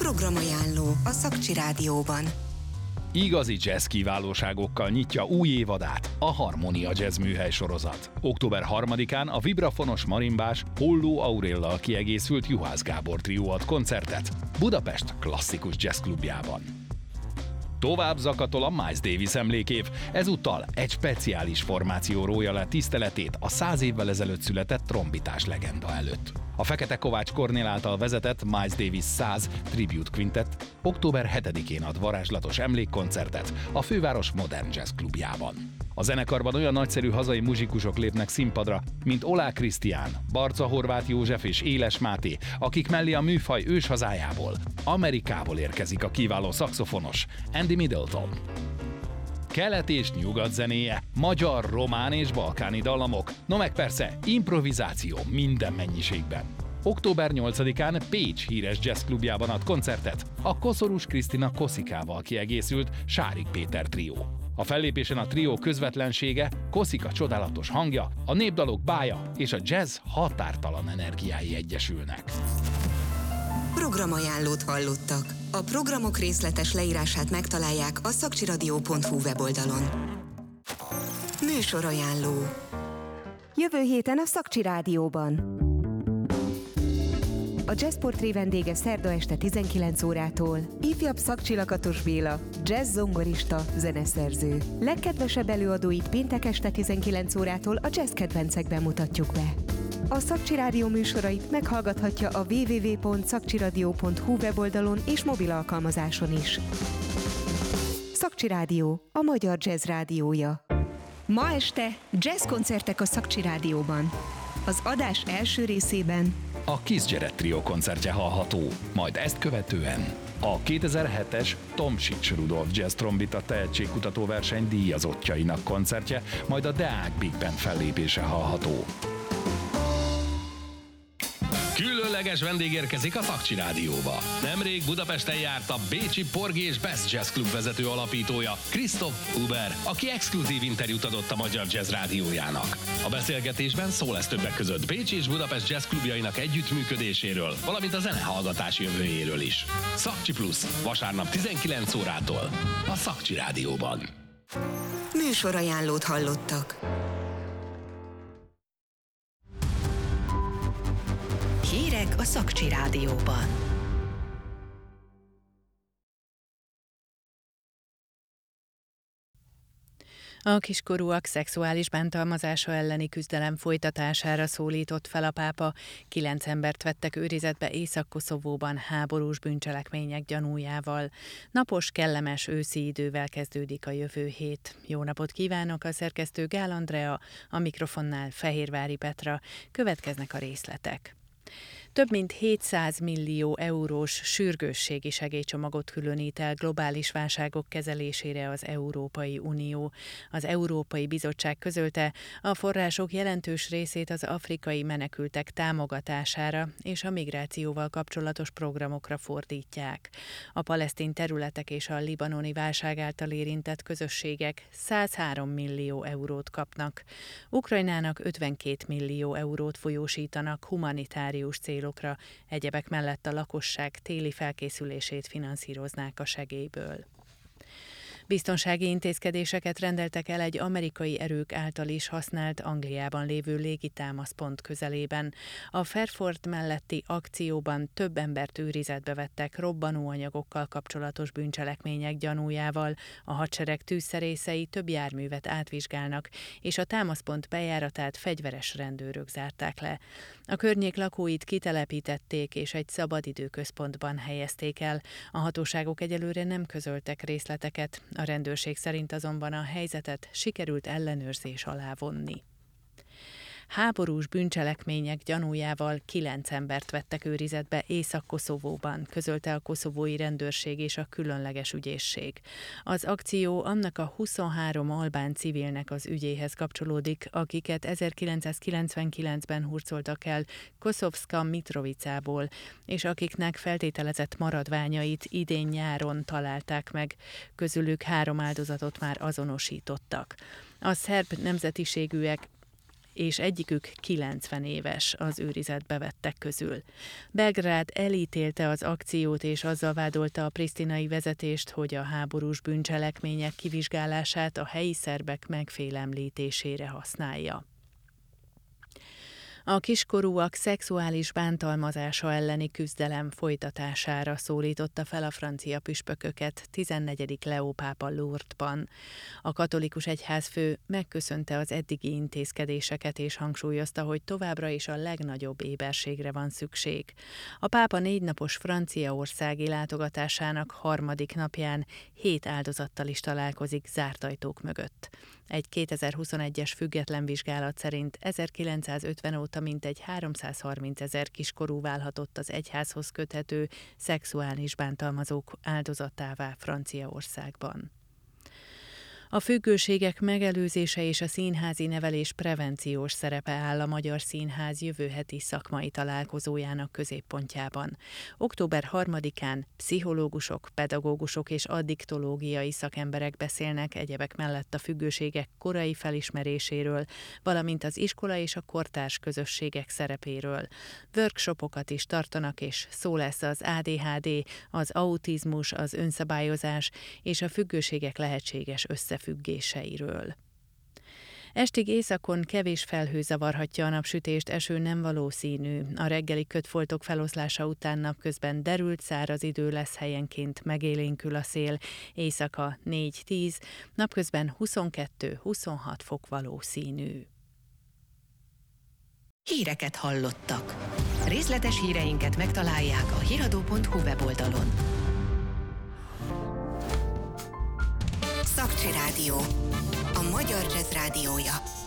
Programajánló a Szakcsi Rádióban. Igazi jazz kiválóságokkal nyitja új évadát a Harmonia Jazz műhely sorozat. Október 3-án a vibrafonos marimbás Holló Auréllal kiegészült Juhász Gábor trió ad koncertet Budapest klasszikus jazz klubjában. Tovább zakatol a Miles Davis emlékév, ezúttal egy speciális formáció rója le tiszteletét a 100 évvel ezelőtt született trombitás legenda előtt. A Fekete Kovács Kornél által vezetett Miles Davis 100 Tribute Quintet október 7-én ad varázslatos emlékkoncertet a főváros Modern Jazz klubjában. A zenekarban olyan nagyszerű hazai muzsikusok lépnek színpadra, mint Olá Krisztián, Barca Horváth József és Éles Máté, akik mellé a műfaj őshazájából, Amerikából érkezik a kiváló szaxofonos Andy Middleton. Kelet és nyugat zenéje, magyar, román és balkáni dallamok, no meg persze improvizáció minden mennyiségben. Október 8-án Pécs híres jazzklubjában ad koncertet a Koszorús Krisztina Koszikával kiegészült Sárik Péter trió. A fellépésen a trió közvetlensége, Koszika csodálatos hangja, a népdalok bája és a jazz határtalan energiái egyesülnek. Programajánlót hallottak. A programok részletes leírását megtalálják a szakcsiradio.hu weboldalon. Műsorajánló. Jövő héten a Szakcsi Rádióban. A Jazz Portré vendége szerda este 19 órától ifjabb Szakcsi Lakatos Béla, jazz zongorista, zeneszerző. Legkedvesebb előadóit péntek este 19 órától a jazz kedvencekben mutatjuk be. A Szakcsi Rádió műsorait meghallgathatja a www.szakcsiradio.hu weboldalon és mobil alkalmazáson is. Szakcsi Rádió, a magyar jazz rádiója. Ma este jazzkoncertek a Szakcsi Rádióban. Az adás első részében a Kiss Jarrett Trio koncertje hallható, majd ezt követően a 2007-es Tomsics Rudolf Jazz Trombita tehetségkutató verseny díjazottjainak koncertje, majd a Deák Big Band fellépése hallható. Különleges vendég érkezik a Szakcsi Rádióba. Nemrég Budapesten járt a bécsi Porgy és Best Jazz Club vezető alapítója, Christoph Huber, aki exkluzív interjút adott a Magyar Jazz Rádiójának. A beszélgetésben szó lesz többek között Bécs és Budapest Jazz klubjainak együttműködéséről, valamint a zenehallgatás jövőjéről is. Szakcsi Plusz, vasárnap 19 órától a Szakcsi Rádióban. Műsorajánlót hallottak. Hírek a Szakcsi Rádióban. A kiskorúak szexuális bántalmazása elleni küzdelem folytatására szólított fel a pápa. 9 embert vettek őrizetbe Észak-Koszovóban háborús bűncselekmények gyanújával. Napos, kellemes őszi idővel kezdődik a jövő hét. Jó napot kívánok, a szerkesztő Gál Andrea, a mikrofonnál Fehérvári Petra. Következnek a részletek. Több mint 700 millió eurós sürgősségi segélycsomagot különít el globális válságok kezelésére az Európai Unió. Az Európai Bizottság közölte, a források jelentős részét az afrikai menekültek támogatására és a migrációval kapcsolatos programokra fordítják. A palesztin területek és a libanoni válság által érintett közösségek 103 millió eurót kapnak. Ukrajnának 52 millió eurót folyósítanak humanitárius célokra, egyebek mellett a lakosság téli felkészülését finanszíroznák a segélyből. Biztonsági intézkedéseket rendeltek el egy amerikai erők által is használt Angliában lévő légitámaszpont közelében. A Fairford melletti akcióban több embert őrizetbe vettek robbanóanyagokkal kapcsolatos bűncselekmények gyanújával. A hadsereg tűzszerészei több járművet átvizsgálnak, és a támaszpont bejáratát fegyveres rendőrök zárták le. A környék lakóit kitelepítették, és egy szabadidőközpontban helyezték el. A hatóságok egyelőre nem közöltek részleteket. A rendőrség szerint azonban a helyzetet sikerült ellenőrzés alá vonni. Háborús bűncselekmények gyanújával 9 embert vettek őrizetbe Észak-Koszovóban, közölte a koszovói rendőrség és a különleges ügyészség. Az akció annak a 23 albán civilnek az ügyéhez kapcsolódik, akiket 1999-ben hurcoltak el Koszovska Mitrovicából, és akiknek feltételezett maradványait idén nyáron találták meg. Közülük 3 áldozatot már azonosítottak. A szerb nemzetiségűek és egyikük 90 éves az őrizetbe vettek közül. Belgrád elítélte az akciót, és azzal vádolta a prisztinai vezetést, hogy a háborús bűncselekmények kivizsgálását a helyi szerbek megfélemlítésére használja. A kiskorúak szexuális bántalmazása elleni küzdelem folytatására szólította fel a francia püspököket 14. Leó pápa Lourdesban. A katolikus egyházfő megköszönte az eddigi intézkedéseket és hangsúlyozta, hogy továbbra is a legnagyobb éberségre van szükség. A pápa 4 napos franciaországi látogatásának 3. napján 7 áldozattal is találkozik zárt ajtók mögött. Egy 2021-es független vizsgálat szerint 1950 óta mintegy 330 000 kiskorú válhatott az egyházhoz köthető szexuális bántalmazók áldozatává Franciaországban. A függőségek megelőzése és a színházi nevelés prevenciós szerepe áll a Magyar Színház jövő heti szakmai találkozójának középpontjában. Október 3-án pszichológusok, pedagógusok és addiktológiai szakemberek beszélnek egyebek mellett a függőségek korai felismeréséről, valamint az iskola és a kortárs közösségek szerepéről. Workshopokat is tartanak, és szó lesz az ADHD, az autizmus, az önszabályozás és a függőségek lehetséges összefüggéseiről. Estig északon kevés felhő zavarhatja a napsütést, eső nem valószínű. A reggeli kötfoltok feloszlása után napközben derült, száraz idő lesz, helyenként megélénkül a szél, éjszaka 4-10, napközben 22-26 fok valószínű. Híreket hallottak. Részletes híreinket megtalálják a hiradó.hu weboldalon. Szakcsi Rádió, a magyar jazz rádiója.